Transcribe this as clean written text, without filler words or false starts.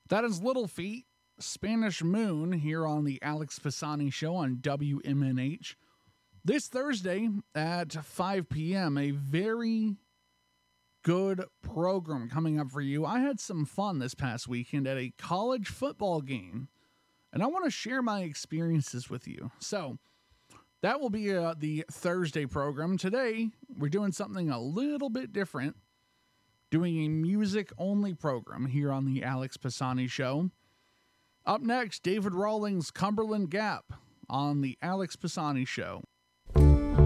That is Little Feat, Spanish Moon, here on the Alex Pisani Show on WMNH. This Thursday at 5 p.m., a very good program coming up for you. I had some fun this past weekend at a college football game, and I want to share my experiences with you. So that will be the Thursday program. Today, we're doing something a little bit different, doing a music-only program here on the Alex Pisani Show. Up next, David Rawlings' Cumberland Gap on the Alex Pisani Show.